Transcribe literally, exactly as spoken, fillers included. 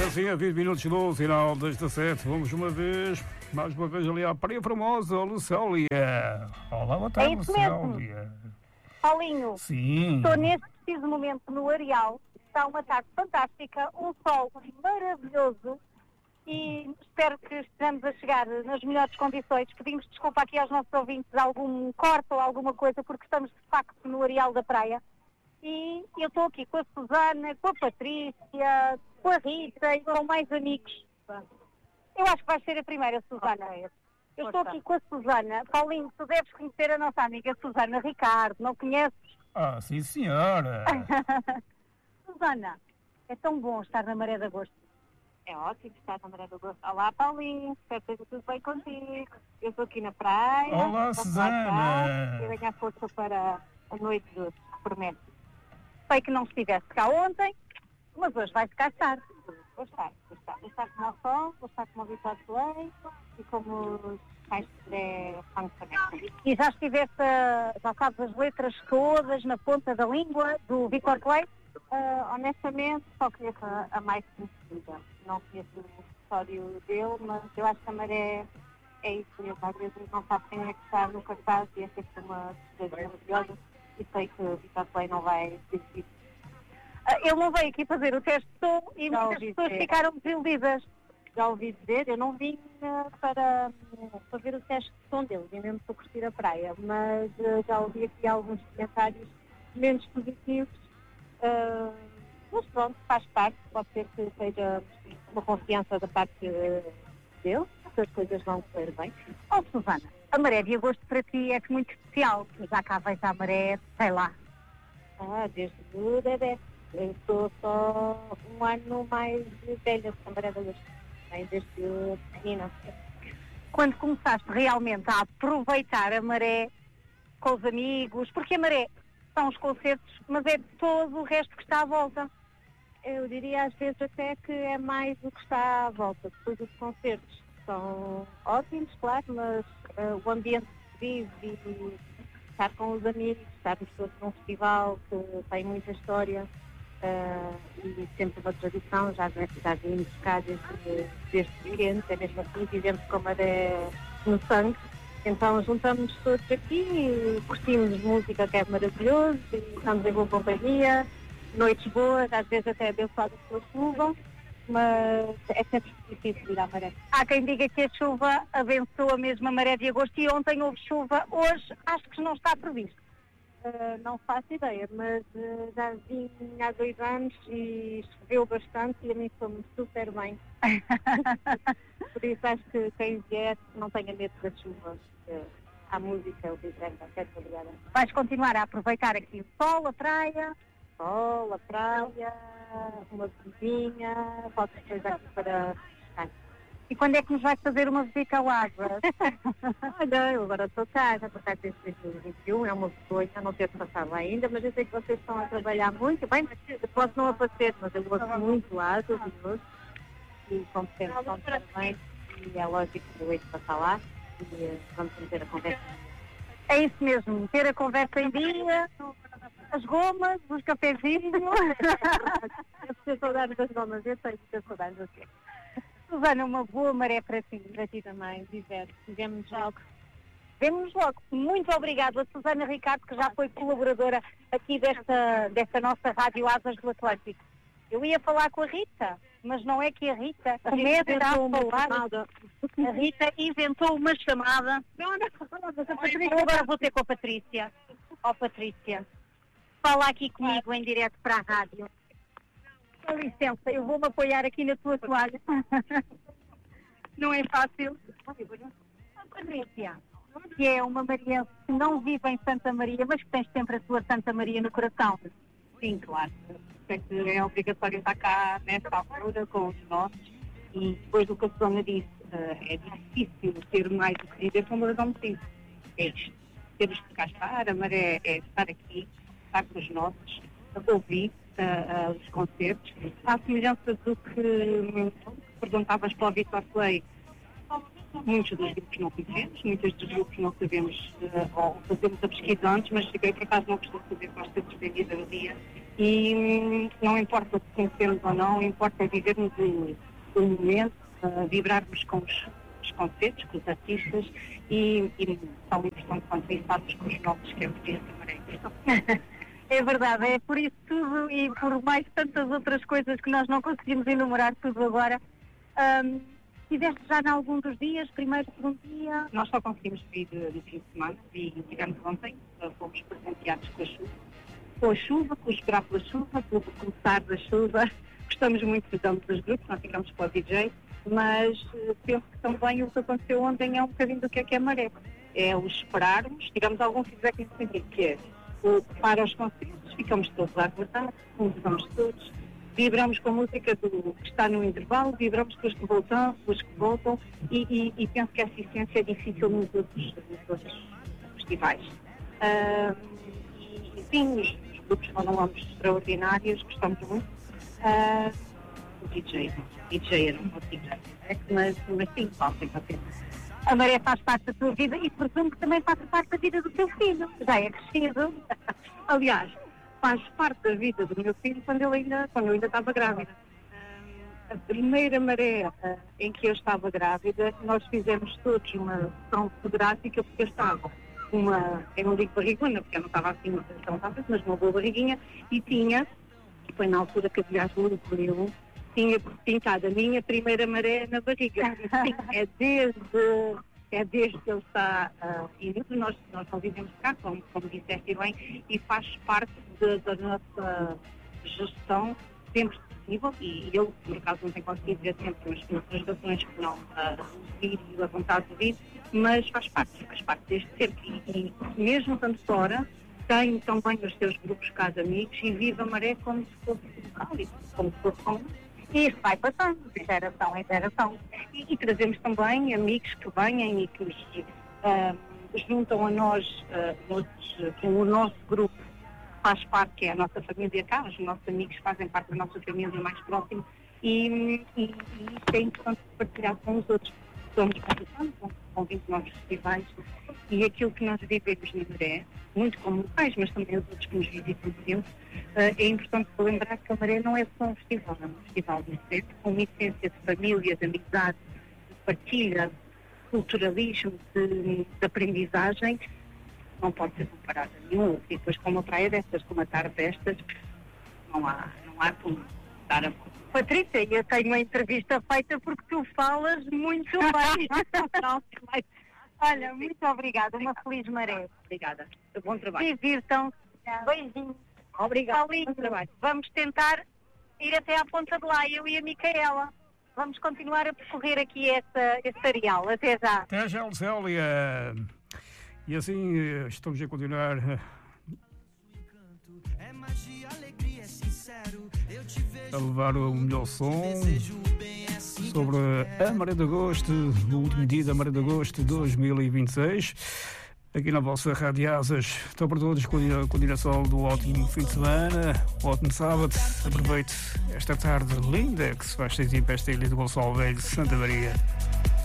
assim, a vinte minutos do final desta sete, vamos uma vez, mais uma vez ali à Praia Formosa, Lucélia. Olá, boa tarde, É isso Lucélia. Paulinho, Sim. estou neste preciso momento no Areal, está uma tarde fantástica, um sol maravilhoso e espero que estejamos a chegar nas melhores condições. Pedimos desculpa aqui aos nossos ouvintes algum corte ou alguma coisa, porque estamos de facto no Areal da Praia. E eu estou aqui com a Susana, com a Patrícia, com a Rita e com mais amigos. Eu acho que vais ser a primeira, Susana. Eu estou aqui com a Susana. Paulinho, tu deves conhecer a nossa amiga Susana Ricardo, não conheces? Ah, sim, senhora. Susana, é tão bom estar na Maré de Agosto. É ótimo estar na Maré de Agosto. Olá, Paulinho, espero que esteja tudo bem contigo. Eu estou aqui na praia. Olá, Susana. Eu ganho a força para a noite de hoje, que promete. Sei que não estiveste cá ontem, mas hoje vais cá estar. Vou estar, vou estar. Vou estar como o Sol, vou estar como o Vitor Play e como os pais de Funk Connection. E já estiveste, a- já sabes as letras todas na ponta da língua do Vitor Clay? Uh, honestamente, só conheço a, a mais conhecida. Não conheço o histórico dele, mas eu acho que a Maré é isso mesmo. Às vezes não sabe quem é que está no cartaz e é sempre uma coisa maravilhosa. E sei que o Vitor Play não vai desistir. Ah, Ele não veio aqui fazer o teste de som e Já muitas ouvi pessoas dizer. ficaram desiludidas. Já ouvi dizer, eu não vim uh, para uh, fazer o teste de som dele, vim mesmo para curtir a praia, mas uh, já ouvi aqui alguns comentários menos positivos, uh, mas pronto, faz parte, pode ser que seja uma confiança da parte uh, dele, que as coisas vão correr bem. Oh, Susana, a Maré de Agosto para ti é muito especial, porque já cá vais à Maré, sei lá. Ah, desde o bebê, eu sou só um ano mais velha que a Maré de Agosto, bem, desde pequenina. Quando começaste realmente a aproveitar a Maré com os amigos, porque a Maré são os concertos, mas é todo o resto que está à volta. Eu diria às vezes até que é mais o que está à volta, depois os concertos são ótimos, claro, mas uh, o ambiente que vive e estar com os amigos, estarmos todos num festival que tem muita história uh, e sempre uma tradição, já, já vimos cá desde, desde pequenos, é mesmo assim, vivemos com a Maré no sangue. Então juntamos todos aqui e curtimos música que é maravilhoso e estamos em boa companhia, noites boas, às vezes até abençoadas pela chuva, mas é sempre difícil ir à Maré. Há quem diga que a chuva abençoa mesmo a Maré de Agosto e ontem houve chuva, hoje acho que não está previsto. Uh, não faço ideia, mas uh, já vim há dois anos e choveu bastante e a mim foi-me super bem. Por isso acho que quem vier não tenha medo da chuva. porque A música, o deserto, até obrigada. Vais continuar a aproveitar aqui o sol, a praia. Sol, a praia, uma cozinha, qualquer coisa aqui para ficar. E quando é que nos vais fazer uma visita ao Águas? Olha, eu agora estou cá, já estou cá desde dois mil e vinte e um, é uma vergonha não ter passado lá ainda, mas eu sei que vocês estão a trabalhar muito, bem, eu posso não aparecer, mas eu gosto muito lá, estou curioso, e como sempre estão também, e é lógico que eu hei de passar lá, e eh, vamos ter a conversa. É isso mesmo, ter a conversa em dia, as gomas, os cafezinhos. Eu preciso saudades das gomas, eu sei que tenho saudades assim. Susana, uma boa maré para ti. Para ti também, diverte. Vemo-nos logo. Vemo-nos logo. Muito obrigada a Susana Ricardo, que já foi colaboradora aqui desta, desta nossa Rádio Asas do Atlântico. Eu ia falar com a Rita, mas não é que a Rita começa a falar. A Rita inventou uma chamada. Não, não, não, Patrícia, agora vou ter com a Patrícia. Ó Patrícia, fala aqui comigo em direto para a rádio. Com licença, eu vou-me apoiar aqui na tua toalha. Não é fácil. A Patrícia, que é uma mariense que não vive em Santa Maria, mas que tens sempre a tua Santa Maria no coração. Sim, claro. É obrigatório estar cá nesta altura com os nossos e depois do que a Susana disse, é difícil ter mais do que dizer como eu não me disse. É isto. Temos que cá estar, a Maré é estar aqui, estar com os nossos, a ouvir uh, uh, os concertos. À semelhança do que hum, perguntavas para o Vitor Play, muitos dos grupos não conhecemos, muitos dos grupos não sabemos uh, ou fazemos a pesquisa antes, mas cheguei por acaso não costumo fazer gosto de despedida do dia E hum, não importa se conhecemos ou não, importa vivermos o, o momento, uh, vibrarmos com os, os concertos, com os artistas e, e tão importante quanto isso, estarmos com os nossos, que é o que diz a Maré. É verdade, é por isso tudo e por mais tantas outras coisas que nós não conseguimos enumerar tudo agora. Um, Estiveste já em algum dos dias, primeiro, segundo dia? Nós só conseguimos vir no fim de semana e tivemos ontem, fomos presenteados com a chuva. Com a chuva, com o esperar pela chuva, pelo começar da chuva. Gostamos muito de ambos os grupos, nós ficamos para o D J, mas uh, penso que também o que aconteceu ontem é um bocadinho do que é que é Maré. É o esperarmos, tivemos algum feedback nesse sentido, que é o, para os concertos, ficamos todos a aguardar, conversamos todos, vibramos com a música do que está no intervalo, vibramos com os que voltam, com os que voltam e, e, e penso que essa essência é difícil nos outros, nos outros festivais. Uh, e sim, os, os grupos foram ambos extraordinários, gostamos muito. Uh, o D J, D J era um bom D J, mas, mas sim, vale sempre a pena. A Maré faz parte da tua vida e presumo que também faz parte da vida do teu filho. Já é crescido. Aliás, faz parte da vida do meu filho quando, ele ainda, quando eu ainda estava grávida. A primeira Maré uh, em que eu estava grávida, nós fizemos todos uma sessão fotográfica porque eu estava uma, eu não digo barrigona, porque eu não estava assim uma sessão rápida, mas uma boa barriguinha, e tinha, que foi na altura que havia muito frio, tinha pintado a minha primeira Maré na barriga. Sim, é desde, é desde que ele está uh, inútil, nós, nós não vivemos cá, como, como disseste bem, e faz parte de, da nossa gestão sempre possível, e eu, por acaso, não tenho conseguido ver sempre as minhas gerações que não vir uh, e a vontade de vir, mas faz parte, faz parte desde sempre. E, e mesmo estando fora, tem também os seus grupos cá de amigos e vive a Maré como se fosse local, como se fosse como. E isso vai passando de geração em geração. E, e trazemos também amigos que vêm e que nos uh, juntam a nós, uh, outros, uh, o nosso grupo faz parte, que é a nossa família cá, os nossos amigos fazem parte da nossa família mais próxima e, e, e isto é importante partilhar com os outros. Somos convidados, com vinte e nove festivais e aquilo que nós vivemos na Maré, muito como pais, mas também os outros que nos visitam sempre, uh, é importante lembrar que a Maré não é só um festival, é um festival diferente, com uma essência de família, de amizade, de partilha, de culturalismo, de, de aprendizagem, não pode ser comparado a nenhum. E depois com uma praia destas, com uma tarde destas, não há, não há como dar a volta. Patrícia, eu tenho uma entrevista feita porque tu falas muito bem. Não, mas... Olha, muito obrigada, uma feliz Maré. Obrigada, bom trabalho. Divirtam. Beijinhos. Obrigada, bom trabalho. Vamos tentar ir até à Ponta de Lá, eu e a Micaela. Vamos continuar a percorrer aqui esta, este areal. Até já. Até já, Lucélia. E assim estamos a continuar a levar o melhor som sobre a Maré de Agosto, o último dia da Maré de Agosto de dois mil e vinte e seis. Aqui na vossa Rádio Asas. Estão para todos com a continuação do ótimo fim de semana, ótimo sábado. Aproveite esta tarde linda que se faz sentir para esta ilha de Gonçalo Velho, Santa Maria.